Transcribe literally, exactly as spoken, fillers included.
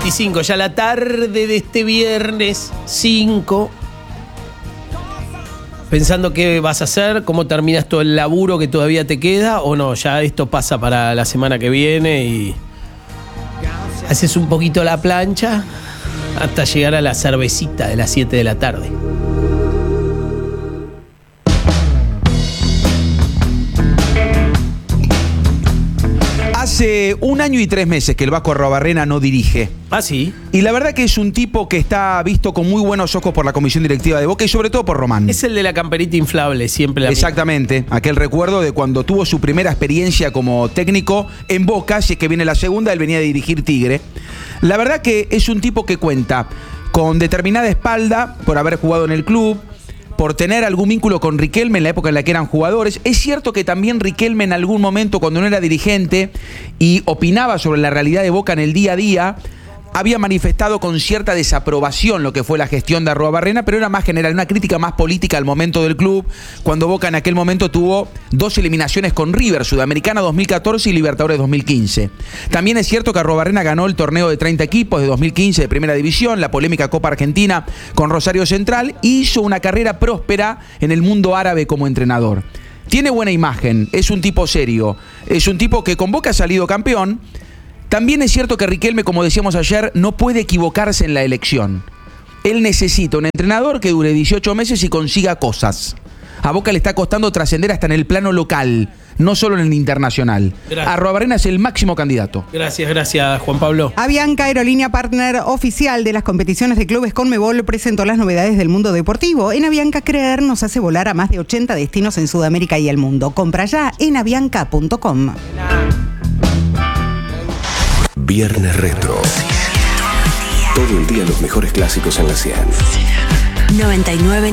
veinticinco, ya la tarde de este viernes cinco. Pensando qué vas a hacer, cómo terminas todo el laburo que todavía te queda, o no, ya esto pasa para la semana que viene y haces un poquito la plancha hasta llegar a la cervecita de las siete de la tarde. Hace un año y tres meses que el Vasco Arruabarrena no dirige. Ah, sí. Y la verdad que es un tipo que está visto con muy buenos ojos por la comisión directiva de Boca y sobre todo por Román. Es el de la camperita inflable, siempre la Exactamente, misma. Aquel recuerdo de cuando tuvo su primera experiencia como técnico en Boca, si es que viene la segunda, él venía a dirigir Tigre. La verdad que es un tipo que cuenta con determinada espalda por haber jugado en el club, por tener algún vínculo con Riquelme en la época en la que eran jugadores. Es cierto que también Riquelme en algún momento, cuando no era dirigente y opinaba sobre la realidad de Boca en el día a día, había manifestado con cierta desaprobación lo que fue la gestión de Arruabarrena, pero era más general, una crítica más política al momento del club, cuando Boca en aquel momento tuvo dos eliminaciones con River, Sudamericana dos mil catorce y Libertadores dos mil quince. También es cierto que Arruabarrena ganó el torneo de treinta equipos de dos mil quince de Primera División, la polémica Copa Argentina con Rosario Central, y hizo una carrera próspera en el mundo árabe como entrenador. Tiene buena imagen, es un tipo serio, es un tipo que con Boca ha salido campeón. También es cierto que Riquelme, como decíamos ayer, no puede equivocarse en la elección. Él necesita un entrenador que dure dieciocho meses y consiga cosas. A Boca le está costando trascender hasta en el plano local, no solo en el internacional. Arruabarrena es el máximo candidato. Gracias, gracias, Juan Pablo. Avianca, aerolínea partner oficial de las competiciones de clubes Conmebol, presentó las novedades del mundo deportivo. En Avianca, creer nos hace volar a más de ochenta destinos en Sudamérica y el mundo. Compra ya en avianca punto com. Viernes Retro. Todo el día los mejores clásicos en la cien. noventa y nueve